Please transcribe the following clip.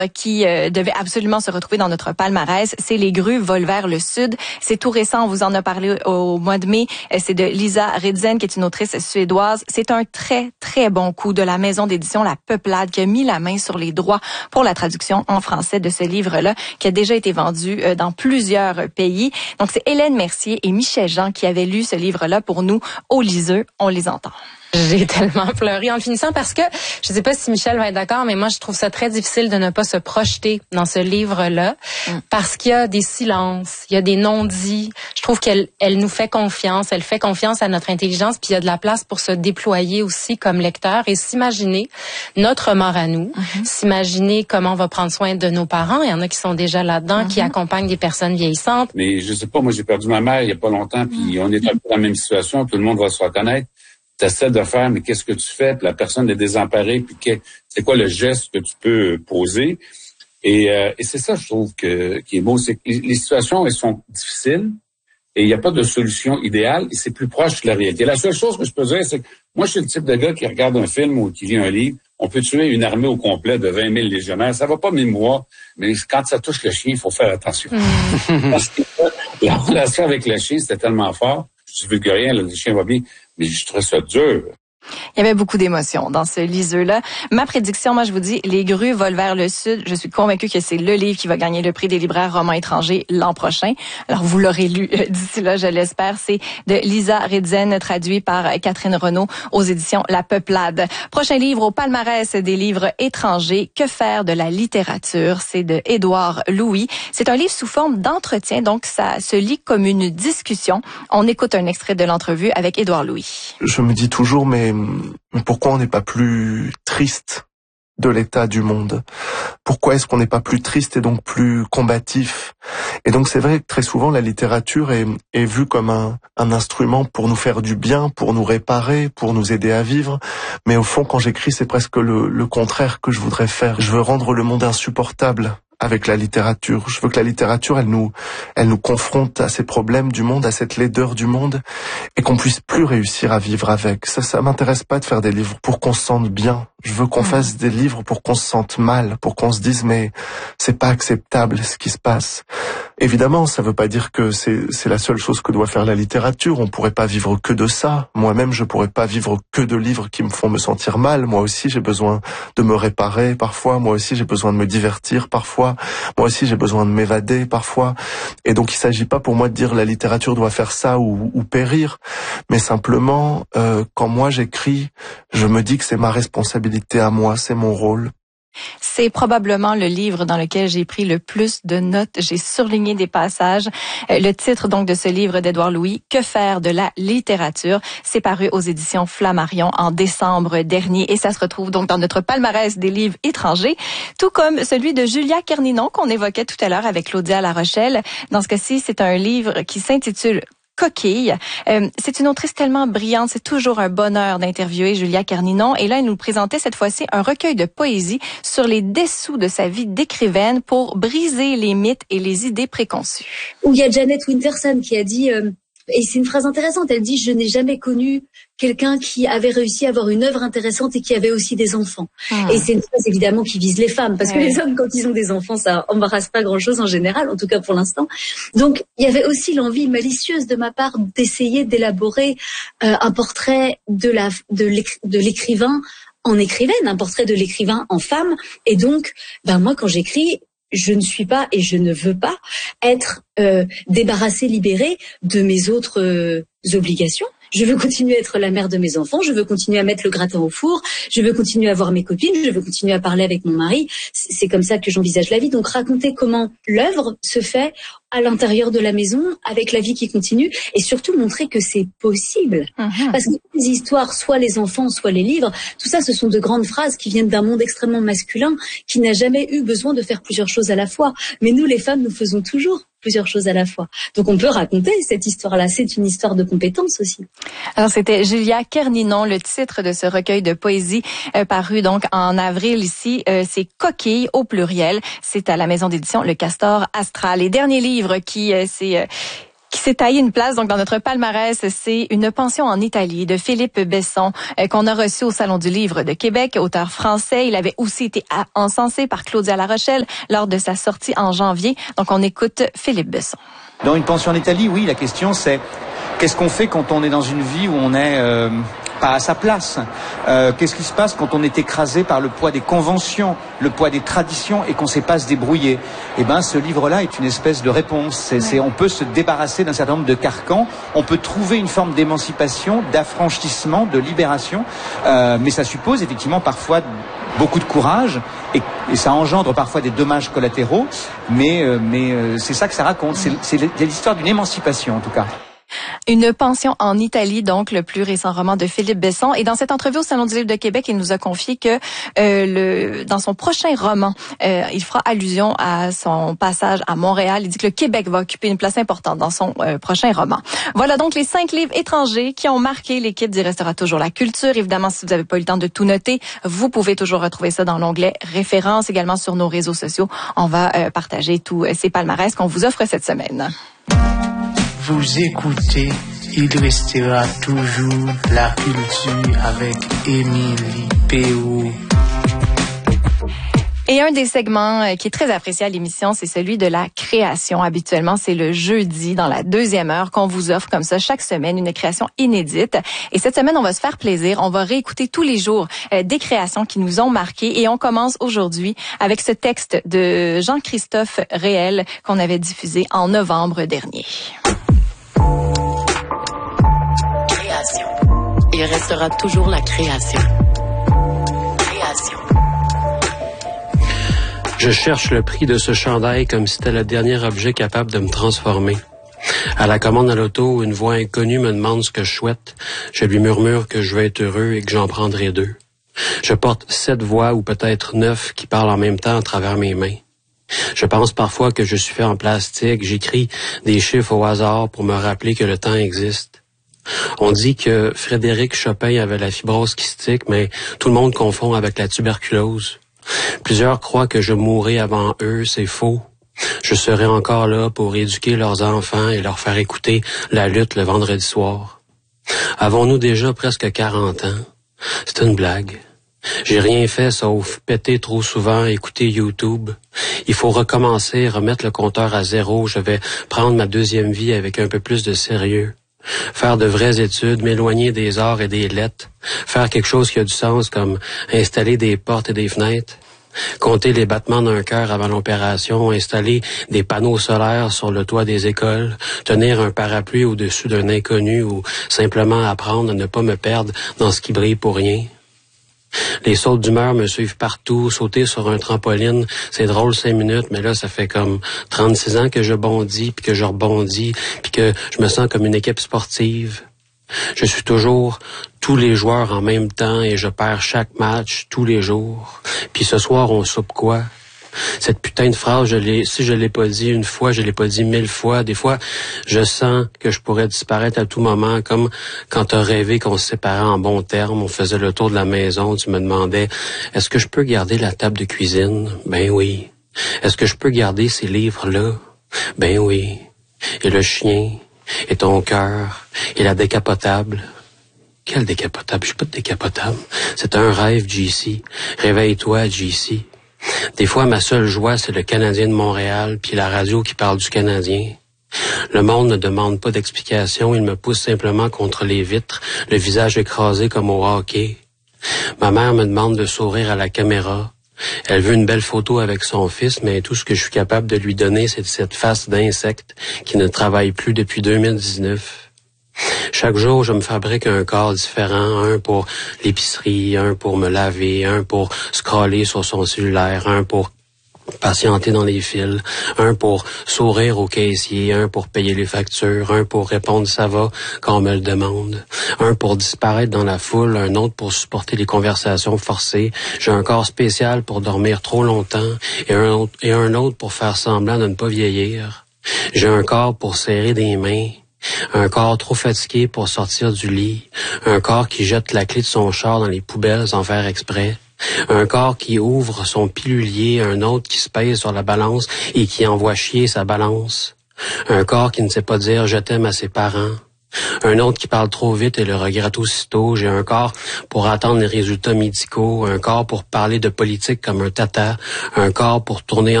qui devait absolument se retrouver dans notre palmarès, c'est Les grues volent vers le sud. C'est tout récent, on vous en a parlé au mois de mai. C'est de Lisa Ridzen, qui est une autrice suédoise. C'est un très, très bon coup de la maison d'édition La Peuplade, qui a mis la main sur les droits pour la traduction en français de ce livre-là, qui a déjà été vendu dans plusieurs pays. Donc, c'est Hélène Mercier et Michel Jean qui avaient lu ce livre-là pour nous au Liseux. On les entend. J'ai tellement pleuré en finissant parce que, je sais pas si Michel va être d'accord, mais moi, je trouve ça très difficile de ne pas se projeter dans ce livre-là parce qu'il y a des silences, il y a des non-dits. Je trouve qu'elle nous fait confiance, elle fait confiance à notre intelligence, puis il y a de la place pour se déployer aussi comme lecteur et s'imaginer notre mort à nous, s'imaginer comment on va prendre soin de nos parents. Il y en a qui sont déjà là-dedans, qui accompagnent des personnes vieillissantes. Mais je sais pas, moi, j'ai perdu ma mère il y a pas longtemps, puis on est un peu dans la même situation, tout le monde va se reconnaître. T'essaies de faire, mais qu'est-ce que tu fais? Puis la personne est désemparée, puis c'est quoi le geste que tu peux poser? Et c'est ça, je trouve, qui est beau. C'est que les situations, elles sont difficiles et il n'y a pas de solution idéale et c'est plus proche de la réalité. La seule chose que je peux dire, c'est que moi, je suis le type de gars qui regarde un film ou qui lit un livre. On peut tuer une armée au complet de 20 000 légionnaires. Ça va pas 1000 mois, mais quand ça touche le chien, il faut faire attention. Parce que la relation avec le chien, c'était tellement fort. Je dis que rien, le chien va bien, mais je trouvais ça dur. Il y avait beaucoup d'émotions dans ce liseux-là. Ma prédiction, moi, je vous dis, Les grues volent vers le sud. Je suis convaincue que c'est le livre qui va gagner le prix des libraires romans étrangers l'an prochain. Alors, vous l'aurez lu d'ici là, je l'espère. C'est de Lisa Ridzen, traduit par Catherine Renaud aux éditions La Peuplade. Prochain livre au palmarès des livres étrangers, Que faire de la littérature? C'est de Édouard Louis. C'est un livre sous forme d'entretien, donc ça se lit comme une discussion. On écoute un extrait de l'entrevue avec Édouard Louis. Je me dis toujours, mais pourquoi on n'est pas plus triste de l'état du monde? Pourquoi est-ce qu'on n'est pas plus triste et donc plus combatif? Et donc c'est vrai que très souvent la littérature est vue comme un instrument pour nous faire du bien, pour nous réparer, pour nous aider à vivre. Mais au fond, quand j'écris, c'est presque le contraire que je voudrais faire. Je veux rendre le monde insupportable avec la littérature. Je veux que la littérature, elle nous confronte à ces problèmes du monde, à cette laideur du monde, et qu'on puisse plus réussir à vivre avec. Ça m'intéresse pas de faire des livres pour qu'on se sente bien. Je veux qu'on fasse des livres pour qu'on se sente mal, pour qu'on se dise mais c'est pas acceptable ce qui se passe. Évidemment, ça veut pas dire que c'est la seule chose que doit faire la littérature. On pourrait pas vivre que de ça. Moi-même, je pourrais pas vivre que de livres qui me font me sentir mal. Moi aussi, j'ai besoin de me réparer parfois. Moi aussi, j'ai besoin de me divertir parfois. Moi aussi, j'ai besoin de m'évader parfois. Et donc, il s'agit pas pour moi de dire la littérature doit faire ça ou périr, mais simplement, quand moi j'écris, je me dis que c'est ma responsabilité à moi, c'est mon rôle. C'est probablement le livre dans lequel j'ai pris le plus de notes. J'ai surligné des passages. Le titre donc de ce livre d'Édouard Louis, Que faire de la littérature, c'est paru aux éditions Flammarion en décembre dernier et ça se retrouve donc dans notre palmarès des livres étrangers, tout comme celui de Julia Kerninon qu'on évoquait tout à l'heure avec Claudia La Rochelle. Dans ce cas-ci, c'est un livre qui s'intitule Coquille. C'est une autrice tellement brillante, c'est toujours un bonheur d'interviewer Julia Kerninon. Et là, elle nous présentait cette fois-ci un recueil de poésie sur les dessous de sa vie d'écrivaine pour briser les mythes et les idées préconçues. Où il y a Janet Winterson qui a dit, et c'est une phrase intéressante, elle dit « Je n'ai jamais connu quelqu'un qui avait réussi à avoir une œuvre intéressante et qui avait aussi des enfants. » Et c'est une phrase évidemment qui vise les femmes, parce que les hommes, quand ils ont des enfants, ça embarrasse pas grand-chose en général, en tout cas pour l'instant. Donc, il y avait aussi l'envie malicieuse de ma part d'essayer d'élaborer un portrait de l'écrivain en écrivaine, un portrait de l'écrivain en femme. Et donc, moi, quand j'écris, je ne suis pas et je ne veux pas être débarrassée, libérée de mes autres obligations. Je veux continuer à être la mère de mes enfants, je veux continuer à mettre le gratin au four, je veux continuer à voir mes copines, je veux continuer à parler avec mon mari. C'est comme ça que j'envisage la vie. Donc raconter comment l'œuvre se fait à l'intérieur de la maison, avec la vie qui continue, et surtout montrer que c'est possible. Parce que les histoires, soit les enfants, soit les livres, tout ça, ce sont de grandes phrases qui viennent d'un monde extrêmement masculin, qui n'a jamais eu besoin de faire plusieurs choses à la fois. Mais nous, les femmes, nous faisons toujours plusieurs choses à la fois. Donc on peut raconter cette histoire-là. C'est une histoire de compétence aussi. Alors c'était Julia Kerninon, le titre de ce recueil de poésie paru donc en avril ici. C'est Coquille au pluriel. C'est à la maison d'édition Le Castor Astral. Et dernier livre qui qui s'est taillé une place donc dans notre palmarès, c'est Une pension en Italie de Philippe Besson qu'on a reçu au Salon du Livre de Québec, auteur français. Il avait aussi été encensé par Claudia La Rochelle lors de sa sortie en janvier. Donc on écoute Philippe Besson. Dans Une pension en Italie, oui, la question c'est qu'est-ce qu'on fait quand on est dans une vie où on est pas à sa place? Qu'est-ce qui se passe quand on est écrasé par le poids des conventions, le poids des traditions et qu'on ne sait pas se débrouiller? Eh ben, ce livre-là est une espèce de réponse. On peut se débarrasser d'un certain nombre de carcans, on peut trouver une forme d'émancipation, d'affranchissement, de libération, mais ça suppose effectivement parfois beaucoup de courage et ça engendre parfois des dommages collatéraux, mais c'est ça que ça raconte. C'est l'histoire d'une émancipation en tout cas. Une pension en Italie, donc le plus récent roman de Philippe Besson. Et dans cette entrevue au Salon du Livre de Québec, il nous a confié que dans son prochain roman, il fera allusion à son passage à Montréal. Il dit que le Québec va occuper une place importante dans son prochain roman. Voilà donc les 5 livres étrangers qui ont marqué l'équipe d'Il restera toujours la culture. Évidemment, si vous n'avez pas eu le temps de tout noter, vous pouvez toujours retrouver ça dans l'onglet références, également sur nos réseaux sociaux. On va partager tous ces palmarès qu'on vous offre cette semaine. Vous écoutez Il restera toujours la culture avec Émilie Péau. Et un des segments qui est très apprécié à l'émission, c'est celui de la création. Habituellement, c'est le jeudi, dans la 2e heure, qu'on vous offre comme ça chaque semaine une création inédite. Et cette semaine, on va se faire plaisir. On va réécouter tous les jours des créations qui nous ont marqués. Et on commence aujourd'hui avec ce texte de Jean-Christophe Réel qu'on avait diffusé en novembre dernier. Création. Il restera toujours la création. Création. Je cherche le prix de ce chandail comme si c'était le dernier objet capable de me transformer. À la commande à l'auto, une voix inconnue me demande ce que je souhaite. Je lui murmure que je veux être heureux et que j'en prendrai 2. Je porte 7 voix ou peut-être 9 qui parlent en même temps à travers mes mains. Je pense parfois que je suis fait en plastique. J'écris des chiffres au hasard pour me rappeler que le temps existe. On dit que Frédéric Chopin avait la fibrose kystique, mais tout le monde confond avec la tuberculose. Plusieurs croient que je mourrai avant eux, c'est faux. Je serai encore là pour éduquer leurs enfants et leur faire écouter la lutte le vendredi soir. Avons-nous déjà presque 40 ans? C'est une blague. J'ai rien fait sauf péter trop souvent, écouter YouTube. Il faut recommencer, remettre le compteur à 0. Je vais prendre ma 2e vie avec un peu plus de sérieux. Faire de vraies études, m'éloigner des arts et des lettres. Faire quelque chose qui a du sens comme installer des portes et des fenêtres. Compter les battements d'un cœur avant l'opération, installer des panneaux solaires sur le toit des écoles, tenir un parapluie au-dessus d'un inconnu ou simplement apprendre à ne pas me perdre dans ce qui brille pour rien. Les sautes d'humeur me suivent partout, sauter sur un trampoline, c'est drôle 5 minutes, mais là, ça fait comme 36 ans que je bondis, puis que je rebondis, puis que je me sens comme une équipe sportive. Je suis toujours tous les joueurs en même temps et je perds chaque match tous les jours. Puis ce soir, on soupe quoi? Cette putain de phrase, si je l'ai pas dit une fois, je l'ai pas dit 1000 fois. Des fois, je sens que je pourrais disparaître à tout moment, comme quand t'as rêvé qu'on se séparait en bons termes, on faisait le tour de la maison, tu me demandais, est-ce que je peux garder la table de cuisine? Ben oui. Est-ce que je peux garder ces livres-là? Ben oui. Et le chien, et ton cœur, et la décapotable. Quelle décapotable? Je suis pas de décapotable. C'est un rêve, JC. Réveille-toi, JC. Des fois, ma seule joie, c'est le Canadien de Montréal, puis la radio qui parle du Canadien. Le monde ne demande pas d'explication, il me pousse simplement contre les vitres, le visage écrasé comme au hockey. Ma mère me demande de sourire à la caméra. Elle veut une belle photo avec son fils, mais tout ce que je suis capable de lui donner, c'est cette face d'insecte qui ne travaille plus depuis 2019. Chaque jour, je me fabrique un corps différent, un pour l'épicerie, un pour me laver, un pour scroller sur son cellulaire, un pour patienter dans les fils, un pour sourire au caissier, un pour payer les factures, un pour répondre ça va quand on me le demande, un pour disparaître dans la foule, un autre pour supporter les conversations forcées. J'ai un corps spécial pour dormir trop longtemps et un autre pour faire semblant de ne pas vieillir. J'ai un corps pour serrer des mains, un corps trop fatigué pour sortir du lit, un corps qui jette la clé de son char dans les poubelles sans faire exprès, un corps qui ouvre son pilulier, un autre qui se pèse sur la balance et qui envoie chier sa balance, Un corps qui ne sait pas dire « je t'aime » à ses parents. Un autre qui parle trop vite et le regrette aussitôt. J'ai un corps pour attendre les résultats médicaux, un corps pour parler de politique comme un tata, un corps pour tourner